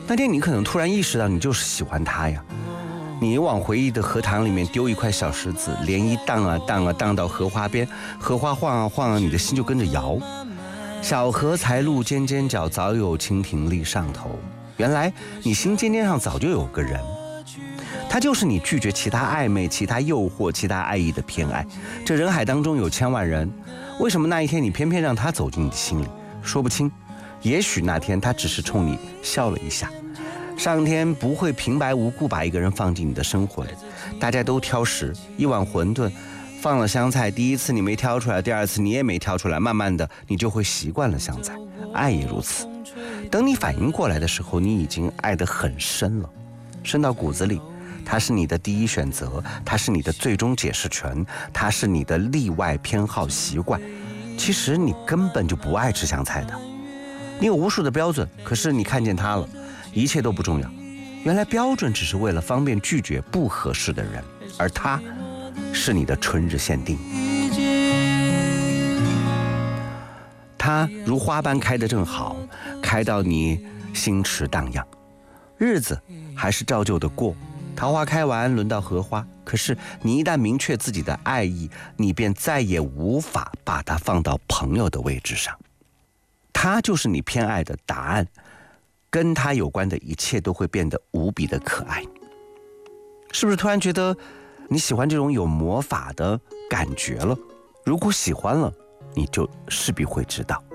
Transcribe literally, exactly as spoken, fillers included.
那天你可能突然意识到你就是喜欢他呀，你往回忆的荷塘里面丢一块小石子，涟漪荡啊荡啊荡到荷花边，荷花晃啊晃啊，你的心就跟着摇。小荷才露尖尖角，早有蜻蜓立上头。原来你心尖尖上早就有个人，他就是你拒绝其他暧昧、其他诱惑、其他爱意的偏爱。这人海当中有千万人，为什么那一天你偏偏让他走进你的心里？说不清，也许那天他只是冲你笑了一下。上天不会平白无故把一个人放进你的生活里，大家都挑食，一碗馄饨放了香菜，第一次你没挑出来，第二次你也没挑出来，慢慢的你就会习惯了香菜。爱也如此，等你反应过来的时候，你已经爱得很深了，深到骨子里。它是你的第一选择，它是你的最终解释权，它是你的例外偏好习惯。其实你根本就不爱吃香菜的，你有无数的标准，可是你看见它了，一切都不重要。原来标准只是为了方便拒绝不合适的人，而它是你的春日限定。它如花般开得正好，开到你心池荡漾，日子还是照旧的过。桃花开完，轮到荷花。可是你一旦明确自己的爱意，你便再也无法把它放到朋友的位置上。它就是你偏爱的答案，跟它有关的一切都会变得无比的可爱。是不是突然觉得你喜欢这种有魔法的感觉了？如果喜欢了，你就势必会知道，